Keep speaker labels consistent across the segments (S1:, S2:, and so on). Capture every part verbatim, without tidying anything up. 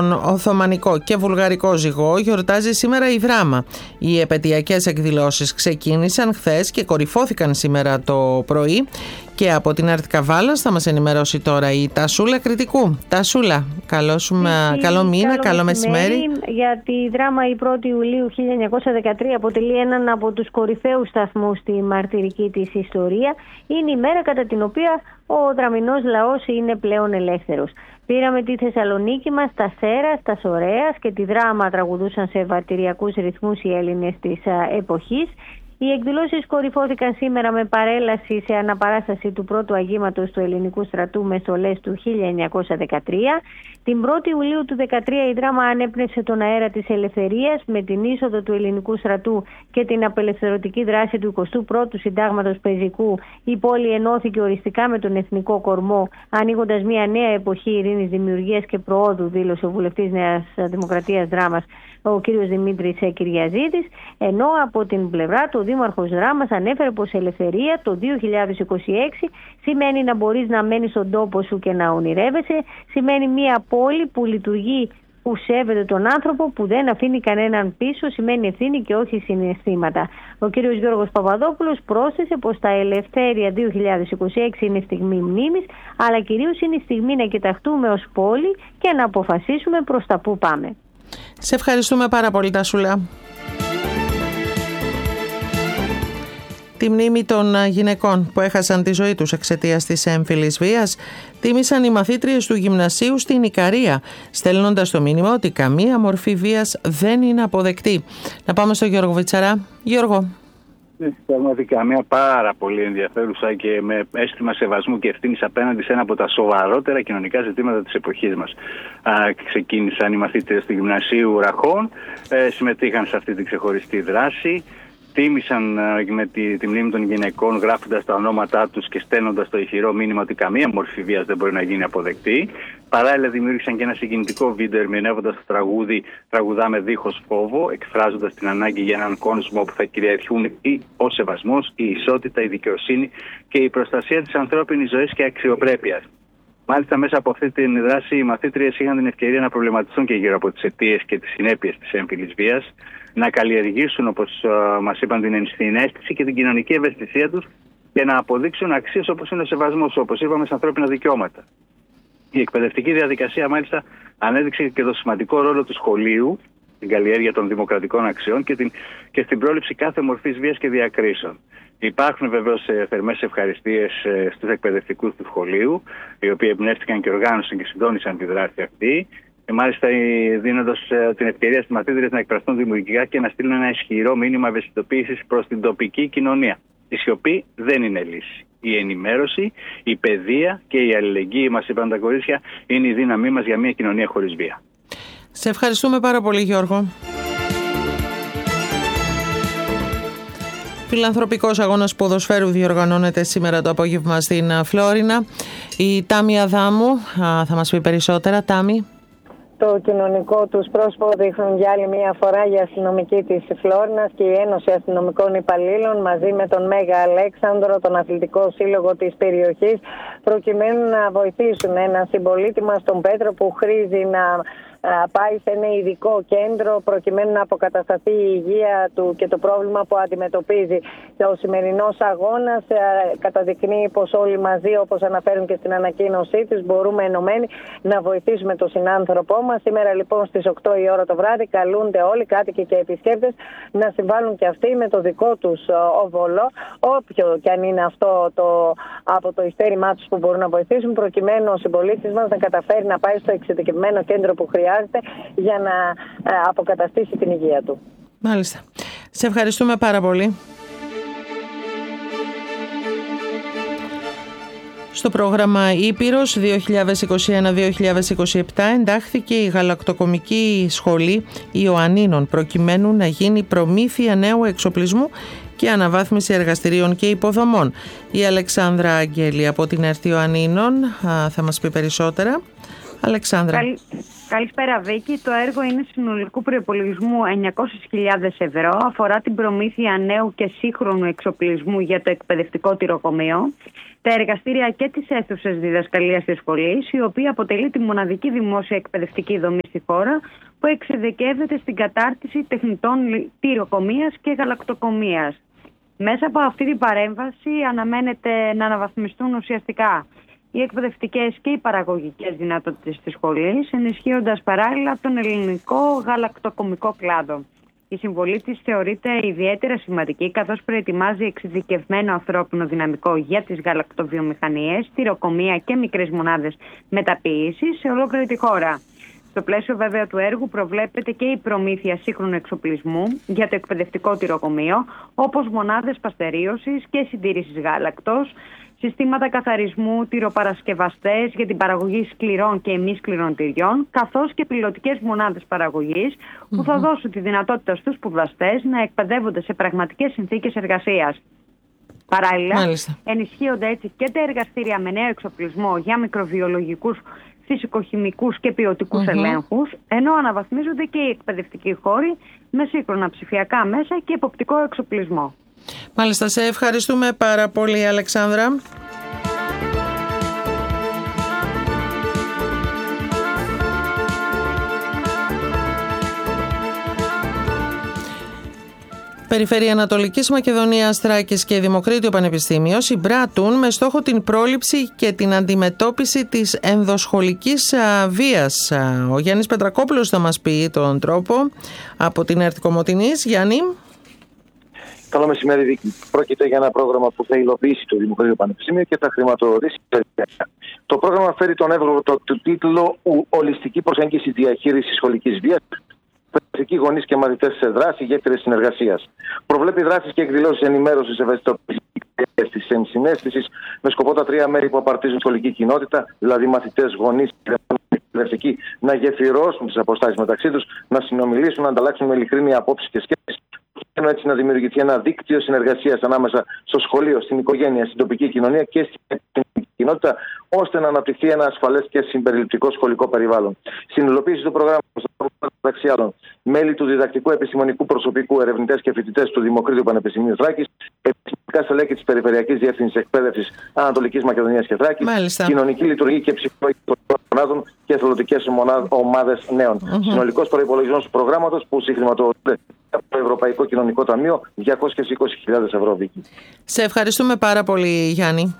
S1: τον Οθωμανικό και Βουλγαρικό ζυγό γιορτάζει σήμερα η Δράμα. Οι επετειακές εκδηλώσεις ξεκίνησαν χθες και κορυφώθηκαν σήμερα το πρωί. Και από την Άρτ Καβάλας θα μας ενημερώσει τώρα η Τασούλα Κρητικού. Τασούλα, καλό, σου, καλό μήνα, καλό, καλό μεσημέρι.
S2: Για τη Δράμα η πρώτη Ιουλίου χίλια εννιακόσια δεκατρία αποτελεί έναν από τους κορυφαίους σταθμούς στη μαρτυρική της ιστορία. Είναι η μέρα κατά την οποία ο δραμηνός λαός είναι πλέον ελεύθερος. Πήραμε τη Θεσσαλονίκη μας, τα Σέρας, τα Σορέας και τη Δράμα τραγουδούσαν σε βατηριακούς ρυθμούς οι Έλληνες της εποχής. Οι εκδηλώσεις κορυφώθηκαν σήμερα με παρέλαση σε αναπαράσταση του πρώτου αγήματος του ελληνικού στρατού με στολές του χίλια εννιακόσια δεκατρία. Την πρώτη Ιουλίου του δεκατρία η Δράμα ανέπνευσε τον αέρα της ελευθερίας με την είσοδο του ελληνικού στρατού και την απελευθερωτική δράση του εικοστού πρώτου Συντάγματος Πεζικού. Η πόλη ενώθηκε οριστικά με τον εθνικό κορμό, ανοίγοντας μια νέα εποχή ειρήνης, δημιουργίας και προόδου, δήλωσε ο βουλευτής Νέας Δημοκρατίας Δράμας, ο κ. Δημήτρης Κυριαζίδης, ενώ από την πλευρά του ο Δήμαρχος Δράμας ανέφερε πως η ελευθερία το δύο χιλιάδες είκοσι έξι σημαίνει να μπορείς να μένεις στον τόπο σου και να ονειρεύεσαι, σημαίνει μια πόλη που λειτουργεί, που σέβεται τον άνθρωπο, που δεν αφήνει κανέναν πίσω, σημαίνει ευθύνη και όχι συναισθήματα. Ο κ. Γιώργος Παπαδόπουλος πρόσθεσε πως τα Ελευθέρια δύο χιλιάδες είκοσι έξι είναι στιγμή μνήμης, αλλά κυρίως είναι στιγμή να κοιταχτούμε ως πόλη και να αποφασίσουμε προς τα που πάμε.
S1: Σε ευχαριστούμε πάρα πολύ, Τασούλα. Τη μνήμη των γυναικών που έχασαν τη ζωή τους εξαιτίας της έμφυλης βίας τίμησαν οι μαθήτριες του γυμνασίου στην Ικαρία, στέλνοντας το μήνυμα ότι καμία μορφή βίας δεν είναι αποδεκτή. Να πάμε στο Γιώργο Βιτσαρά. Γιώργο.
S3: Πραγματικά μια πάρα πολύ ενδιαφέρουσα και με αίσθημα σεβασμού και ευθύνης απέναντι σε ένα από τα σοβαρότερα κοινωνικά ζητήματα της εποχής μας. Α, ξεκίνησαν οι μαθήτριες του Γυμνασίου Ραχών, ε, συμμετείχαν σε αυτή τη ξεχωριστή δράση, τίμησαν με τη, τη μνήμη των γυναικών γράφοντας τα ονόματά τους και στέλνοντας το ηχηρό μήνυμα ότι καμία μορφή βίας δεν μπορεί να γίνει αποδεκτή. Παράλληλα δημιούργησαν και ένα συγκινητικό βίντεο ερμηνεύοντας το τραγούδι «Τραγουδάμε δίχως φόβο», εκφράζοντας την ανάγκη για έναν κόσμο που θα κυριαρχούν ο σεβασμός, η ισότητα, η δικαιοσύνη και η προστασία της ανθρώπινης ζωής και αξιοπρέπειας. Μάλιστα, μέσα από αυτή τη δράση, οι μαθήτριες είχαν την ευκαιρία να προβληματιστούν και γύρω από τις αιτίες και τις συνέπειες της έμφυλης βίας, να καλλιεργήσουν, όπως μας είπαν, την ενσυναίσθηση και την κοινωνική ευαισθησία τους και να αποδείξουν αξίες όπως είναι ο σεβασμός, όπως είπαμε, σε ανθρώπινα δικαιώματα. Η εκπαιδευτική διαδικασία, μάλιστα, ανέδειξε και το σημαντικό ρόλο του σχολείου στην καλλιέργεια των δημοκρατικών αξιών και, την, και στην πρόληψη κάθε μορφής βίας και διακρίσεων. Υπάρχουν βεβαίως θερμές ευχαριστίες στους εκπαιδευτικούς του σχολείου, οι οποίοι εμπνεύστηκαν και οργάνωσαν και συντόνισαν τη δράση αυτή. Και μάλιστα δίνοντας την ευκαιρία στις μαθήτριες να εκφραστούν δημιουργικά και να στείλουν ένα ισχυρό μήνυμα ευαισθητοποίησης προς την τοπική κοινωνία. Η σιωπή δεν είναι λύση. Η ενημέρωση, η παιδεία και η αλληλεγγύη, μας είπαν τα κορίτσια, είναι η δύναμή μας για μια κοινωνία χωρίς βία.
S1: Σε ευχαριστούμε πάρα πολύ, Γιώργο. Φιλανθρωπικός αγώνας ποδοσφαίρου διοργανώνεται σήμερα το απόγευμα στην Φλόρινα. Η Τάμη Αδάμου θα μας πει περισσότερα. Τάμη.
S4: Το κοινωνικό τους πρόσωπο δείχνουν για άλλη μια φορά η αστυνομική της Φλόρινας και η Ένωση Αστυνομικών Υπαλλήλων μαζί με τον Μέγα Αλέξανδρο, τον αθλητικό σύλλογο της περιοχής, προκειμένου να βοηθήσουν έναν συμπολίτη μας, τον Πέτρο, που χρήζει να πάει σε ένα ειδικό κέντρο προκειμένου να αποκατασταθεί η υγεία του και το πρόβλημα που αντιμετωπίζει. Ο σημερινός αγώνας καταδεικνύει πως όλοι μαζί, όπως αναφέρουν και στην ανακοίνωσή τους, μπορούμε ενωμένοι να βοηθήσουμε τον συνάνθρωπό μας. Σήμερα λοιπόν στις οκτώ η ώρα το βράδυ καλούνται όλοι, κάτοικοι και επισκέπτες, να συμβάλλουν και αυτοί με το δικό τους οβολό, όποιο και αν είναι αυτό το, από το ειστέρημά τους που μπορούν να βοηθήσουν, προκειμένου ο συμπολίτης μας να καταφέρει να πάει στο εξειδικευμένο κέντρο που χρειάζεται για να αποκαταστήσει την υγεία του.
S1: Μάλιστα. Σε ευχαριστούμε πάρα πολύ. Στο πρόγραμμα Ήπειρος δύο χιλιάδες είκοσι ένα δύο χιλιάδες είκοσι επτά εντάχθηκε η γαλακτοκομική σχολή Ιωαννίνων προκειμένου να γίνει προμήθεια νέου εξοπλισμού και αναβάθμιση εργαστηρίων και υποδομών. Η Αλεξάνδρα Αγγέλη από την ΕΡΤ Ιωαννίνων θα μας πει περισσότερα. Αλεξάνδρα.
S2: Καλ...
S5: Καλησπέρα Βίκη. Το έργο είναι συνολικού προϋπολογισμού εννιακόσιες χιλιάδες ευρώ. Αφορά την προμήθεια νέου και σύγχρονου εξοπλισμού για το εκπαιδευτικό τυροκομείο, τα εργαστήρια και τις αίθουσες διδασκαλίας της σχολής, η οποία αποτελεί τη μοναδική δημόσια εκπαιδευτική δομή στη χώρα που εξειδικεύεται στην κατάρτιση τεχνητών τυροκομείας και γαλακτοκομείας. Μέσα από αυτή την παρέμβαση αναμένεται να αναβαθμιστούν ουσιαστικά οι εκπαιδευτικές και οι παραγωγικές δυνατότητες της σχολής, ενισχύοντας παράλληλα τον ελληνικό γαλακτοκομικό κλάδο. Η συμβολή της θεωρείται ιδιαίτερα σημαντική, καθώς προετοιμάζει εξειδικευμένο ανθρώπινο δυναμικό για τις γαλακτοβιομηχανίες, τυροκομεία και μικρές μονάδες μεταποίησης σε ολόκληρη τη χώρα. Στο πλαίσιο βέβαια του έργου προβλέπεται και η προμήθεια σύγχρονου εξοπλισμού για το εκπαιδευτικό τυροκομείο, όπως μονάδες παστερίωσης και συντήρησης γάλακτος, συστήματα καθαρισμού, τυροπαρασκευαστές για την παραγωγή σκληρών και μη σκληρών τυριών, καθώς και πιλωτικές μονάδες παραγωγής που mm-hmm. θα δώσουν τη δυνατότητα στους σπουδαστές να εκπαιδεύονται σε πραγματικές συνθήκες εργασίας. Παράλληλα, Μάλιστα. ενισχύονται έτσι και τα εργαστήρια με νέο εξοπλισμό για μικροβιολογικούς, φυσικοχημικούς και ποιοτικούς mm-hmm. ελέγχους, ενώ αναβαθμίζονται και οι εκπαιδευτικοί χώροι με σύγχρονα ψηφιακά μέσα και εποπτικό εξοπλισμό.
S1: Μάλιστα, σε ευχαριστούμε πάρα πολύ, Αλεξάνδρα. Περιφέρεια Ανατολικής Μακεδονίας, Θράκης και Δημοκρίτιο Πανεπιστήμιο συμπράττουν με στόχο την πρόληψη και την αντιμετώπιση της ενδοσχολικής βίας. Ο Γιάννης Πετρακόπουλος θα μας πει τον τρόπο από την ΕΡΤ Κομοτηνής. Γιάννη.
S6: Καλό μεσημέρι, Βίκη. Πρόκειται για ένα πρόγραμμα που θα υλοποιήσει το Δημοκρίτιο Πανεπιστήμιο και θα χρηματοδοτήσει. Το πρόγραμμα φέρει τον εύγλωτο το, το τίτλο «Ολιστική προσέγγιση διαχείρισης σχολικής βίας». Παιδευτικοί γονείς και μαθητές σε δράση, γέφυρες συνεργασίας. Προβλέπει δράσεις και εκδηλώσεις ενημέρωσης, ευαισθητοποίησης της ενσυναίσθησης με σκοπό τα τρία μέρη που απαρτίζουν σχολική κοινότητα, δηλαδή μαθητές, γονείς και εκπαιδευτικοί, να γεφυρώσουν τις αποστάσεις μεταξύ τους, να συνομιλήσουν, να ανταλλάξουν με ειλικρίνεια απόψεις και σκέψεις, και έτσι να δημιουργηθεί ένα δίκτυο συνεργασίας ανάμεσα στο σχολείο, στην οικογένεια, στην τοπική κοινωνία και στην κοινότητα, ώστε να αναπτυχθεί ένα ασφαλές και συμπεριληπτικό σχολικό περιβάλλον. Στην υλοποίηση του προγράμματος, μεταξύ άλλων, μέλη του διδακτικού επιστημονικού προσωπικού, ερευνητές και φοιτητές του Δημοκρίτιου Πανεπιστημίου Θράκης, επιστημονικά στελέχη της Περιφερειακής Διεύθυνσης Εκπαίδευσης Ανατολικής Μακεδονίας και Θράκης, Μάλιστα. κοινωνική λειτουργία και ψυχολογική μονάδων και εθελοντικές ομάδες νέων. Mm-hmm. Συνολικός προϋπολογισμός του προγράμματος που συγχρηματοδοτείται από το Ευρωπαϊκό Κοινωνικό Ταμείο διακόσιες είκοσι χιλιάδες ευρώ. Βίκη.
S1: Σε ευχαριστούμε πάρα πολύ, Γιάννη.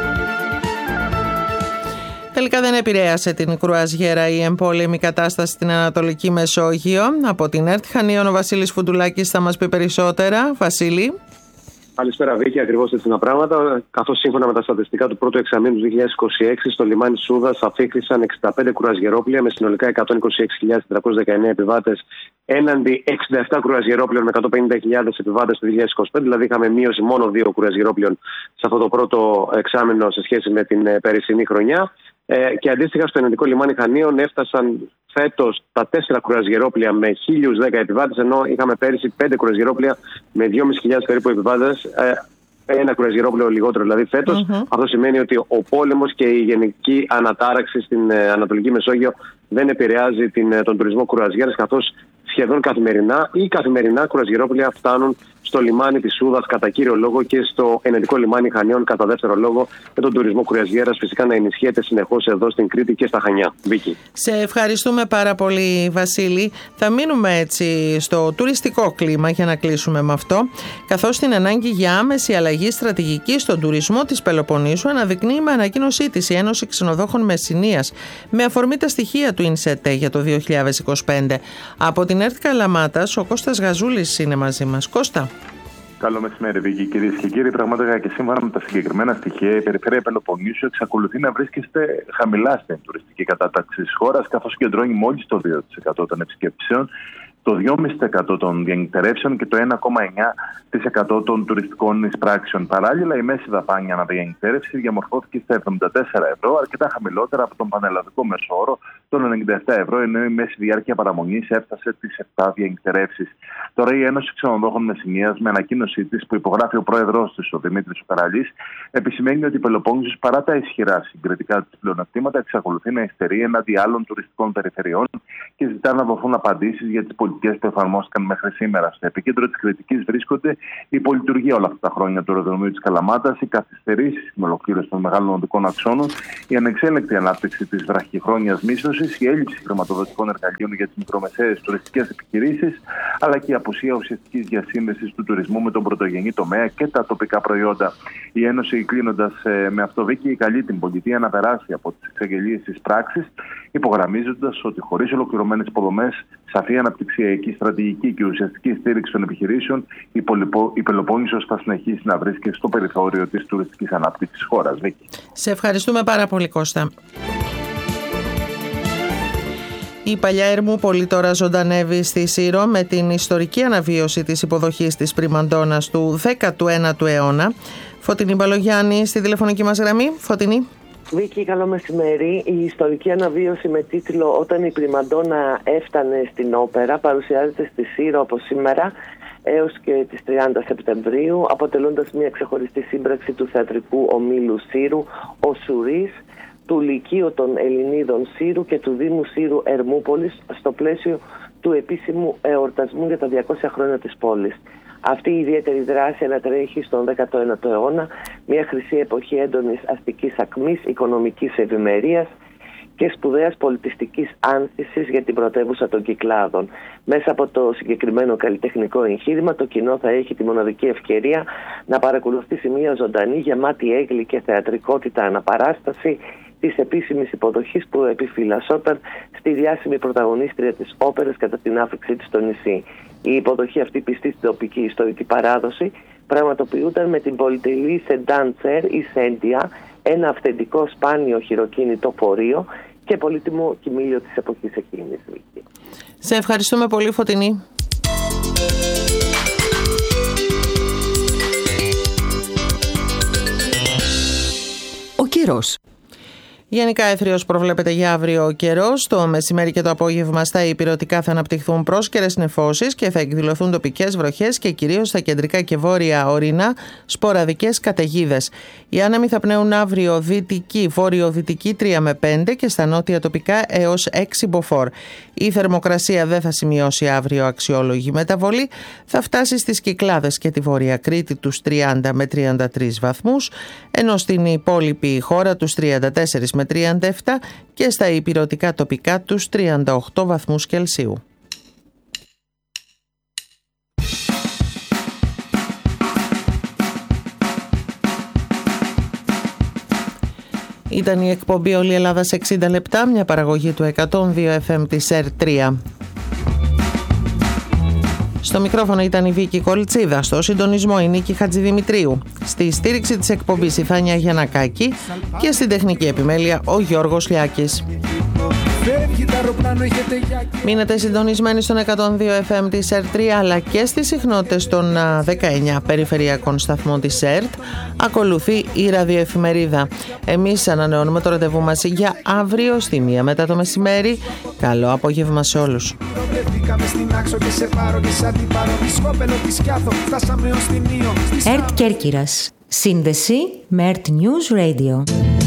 S1: Τελικά δεν επηρέασε την κρουαζιέρα η εμπόλεμη κατάσταση στην Ανατολική Μεσόγειο. Από την ΕΡΤ Χανίων ο Βασίλης Φουντουλάκης θα μας πει περισσότερα. Βασίλη.
S7: Καλησπέρα, Βίκη. Ακριβώς έτσι είναι τα πράγματα. Καθώς σύμφωνα με τα στατιστικά του πρώτου εξαμήνου του δύο χιλιάδες είκοσι έξι, στο λιμάνι Σούδας αφήχθησαν εξήντα πέντε κρουαζιερόπλοια με συνολικά εκατόν είκοσι έξι χιλιάδες τετρακόσιες δεκαεννέα επιβάτες, έναντι εξήντα επτά κρουαζιερόπλοιων με εκατόν πενήντα χιλιάδες επιβάτες το δύο χιλιάδες είκοσι πέντε. Δηλαδή, είχαμε μείωση μόνο δύο κρουαζιερόπλοιων σε αυτό το πρώτο εξάμηνο σε σχέση με την περσινή χρονιά. Ε, και αντίστοιχα στο ελληνικό λιμάνι Χανίων έφτασαν φέτος τα τέσσερα κρουαζιερόπλια με χίλιους δέκα επιβάτες, ενώ είχαμε πέρυσι πέντε κρουαζιερόπλια με δυόμισι χιλιάδες περίπου επιβάτες. Ε, ένα κρουαζιερόπλαιο λιγότερο δηλαδή φέτος. Mm-hmm. Αυτό σημαίνει ότι ο πόλεμος και η γενική ανατάραξη στην ε, Ανατολική Μεσόγειο δεν επηρεάζει την, ε, τον τουρισμό κρουαζιέρας, καθώς σχεδόν καθημερινά ή καθημερινά κρουαζιερόπλια φτάνουν στο λιμάνι της Σούδας κατά κύριο λόγο και στο ενετικό λιμάνι Χανίων κατά δεύτερο λόγο, και τον τουρισμό κρουαζιέρας φυσικά να ενισχύεται συνεχώς εδώ στην Κρήτη και στα Χανιά. Βίκη.
S1: Σε ευχαριστούμε πάρα πολύ, Βασίλη. Θα μείνουμε έτσι στο τουριστικό κλίμα για να κλείσουμε με αυτό, καθώς την ανάγκη για άμεση αλλαγή στρατηγική στον τουρισμό της Πελοποννήσου αναδεικνύει με ανακοίνωσή της η Ένωση Ξενοδόχων Μεσσηνίας με αφορμή τα στοιχεία του ΙΝΣΕΤΕ για το δύο χιλιάδες είκοσι πέντε. Από την ΕΡΤ Καλαμάτας, ο Κώστας Γαζούλης είναι μαζί μας. Κώστα.
S8: Καλό μεσημέρι, Βίκη. Κυρίες και κύριοι, πραγματικά και σύμφωνα με τα συγκεκριμένα στοιχεία, η περιφέρεια Πελοποννήσου εξακολουθεί να βρίσκεται χαμηλά στην τουριστική κατάταξη της χώρας, καθώς κεντρώνει μόλις το δύο τοις εκατό των επισκέψεων, το δύο κόμμα πέντε τοις εκατό των διανυκτερεύσεων και το ένα κόμμα εννιά τοις εκατό των τουριστικών εισπράξεων. Παράλληλα, η μέση δαπάνη ανά διανυκτέρευση διαμορφώθηκε στα εβδομήντα τέσσερα ευρώ, αρκετά χαμηλότερα από τον πανελλαδικό μέσο όρο των ενενήντα επτά ευρώ, ενώ η μέση διάρκεια παραμονής έφτασε τις επτά διανυκτερεύσεις. Τώρα, η Ένωση Ξενοδόχων Μεσσηνίας, με ανακοίνωσή της που υπογράφει ο πρόεδρος της, ο Δημήτρης Καραλής, επισημαίνει ότι η Πελοπόννησος, παρά τα ισχυρά συγκριτικά της πλεονεκτήματα, εξακολουθεί να υστερεί εναντί άλλων τουριστικών περιφερειών και ζητά να δοθούν απαντήσεις για τις πολιτικές που εφαρμόστηκαν μέχρι σήμερα. Στο επίκεντρο της κριτικής βρίσκονται η πολυλειτουργία όλα αυτά τα χρόνια του αεροδρομίου της Καλαμάτας, οι καθυστερήσεις στην ολοκλήρωση των μεγάλων οδικών αξώνων, η ανεξέλεγκτη ανάπτυξη της βραχυχρόνιας μίσθωσης, η έλλειψη χρηματοδοτικών εργαλείων για τις μικρομεσαίες τουριστικές επιχειρήσεις, αλλά και η απουσία ουσιαστικής διασύνδεσης του τουρισμού με τον πρωτογενή τομέα και τα τοπικά προϊόντα. Η Ένωση, κλείνοντας με αυτό, Βίκη, καλεί την πολιτεία να περάσει από τις εξαγγελίες της πράξης, υπογραμμίζοντας ότι χωρίς ολοκληρωμένες υποδομές, σαφή αναπτυξιακή στρατηγική και ουσιαστική στήριξη των επιχειρήσεων, η, Πολυπο... η Πελοπόννησος θα συνεχίσει να βρίσκεται στο περιθώριο της τουριστικής ανάπτυξης της χώρας. Βίκη.
S1: Σε ευχαριστούμε πάρα πολύ, Κώστα. Η Παλιά Ερμούπολη τώρα ζωντανεύει στη Σύρο με την ιστορική αναβίωση της υποδοχής της πριμαντώνας του δέκατου ένατου αιώνα. Φωτεινή Μπαλογιάννη στη τηλεφωνική μας γραμμή. Φωτεινή.
S9: Βίκη, καλό μεσημέρι. Η ιστορική αναβίωση με τίτλο «Όταν η πριμαντώνα έφτανε στην όπερα» παρουσιάζεται στη Σύρο από σήμερα έως και τις τριάντα Σεπτεμβρίου, αποτελώντας μια ξεχωριστή σύμπραξη του θεατρικού ομίλου Σύρου, ο Σουρής, του Λυκείου των Ελληνίδων Σύρου και του Δήμου Σύρου Ερμούπολης στο πλαίσιο του επίσημου εορτασμού για τα διακόσια χρόνια της πόλης. Αυτή η ιδιαίτερη δράση ανατρέχει στον δέκατο ένατο αιώνα, μια χρυσή εποχή έντονης αστικής ακμής, οικονομικής ευημερίας και σπουδαίας πολιτιστικής άνθησης για την πρωτεύουσα των Κυκλάδων. Μέσα από το συγκεκριμένο καλλιτεχνικό εγχείρημα, το κοινό θα έχει τη μοναδική ευκαιρία να παρακολουθήσει μια ζωντανή, γεμάτη έγκλη και θεατρικότητα αναπαράσταση της επίσημης υποδοχής που επιφυλασσόταν στη διάσημη πρωταγωνίστρια της όπερας κατά την άφηξή της στο νησί. Η υποδοχή αυτή, πιστή στην τοπική ιστορική παράδοση, πραγματοποιούταν με την πολυτελή σεντάντσερ ή σέντια, ένα αυθεντικό σπάνιο χειροκίνητο φορείο και πολύτιμο κοιμήλιο της εποχής εκείνης.
S1: Σε ευχαριστούμε πολύ, Φωτεινή.
S10: Ο καιρός.
S1: Γενικά έθριος προβλέπεται για αύριο ο καιρός. Το μεσημέρι και το απόγευμα στα ηπειρωτικά θα αναπτυχθούν πρόσκαιρες νεφώσεις και θα εκδηλωθούν τοπικές βροχές και κυρίως στα κεντρικά και βόρεια ορεινά σποραδικές καταιγίδες. Οι άνεμοι θα πνέουν αύριο δυτική, βόρειο-δυτική τρία με πέντε και στα νότια τοπικά έως έξι μποφόρ. Η θερμοκρασία δεν θα σημειώσει αύριο αξιόλογη μεταβολή. Θα φτάσει στις Κυκλάδες και τη Βόρεια Κρήτη τους τριάντα με τριάντα τρεις βαθμούς, ενώ στην υπόλοιπη χώρα τους τριάντα τέσσερα με τριάντα επτά και στα ηπειρωτικά τοπικά τους τριάντα οκτώ βαθμούς Κελσίου. Ήταν η εκπομπή «Όλη η Ελλάδα σε εξήντα λεπτά», μια παραγωγή του εκατόν δύο εφ εμ της ΕΡΤ τρία. Στο μικρόφωνο ήταν η Βίκη Κολτσίδα, στο συντονισμό η Νίκη Χατζηδημητρίου, στη στήριξη της εκπομπής η Θάνια Γιαννακάκη και στην τεχνική επιμέλεια ο Γιώργος Λιάκης. Μείνετε συντονισμένοι στον εκατόν δύο εφ εμ της ΕΡΤ τρία αλλά και στις συχνότητες των δεκαεννιά περιφερειακών σταθμών της ΕΡΤ. Ακολουθεί η ραδιοεφημερίδα. Εμείς ανανεώνουμε το ραντεβού μας για αύριο στη μία μετά το μεσημέρι. Καλό απόγευμα σε όλους.
S10: ΕΡΤ Κέρκυρας. Σύνδεση με ΕΡΤ News Radio.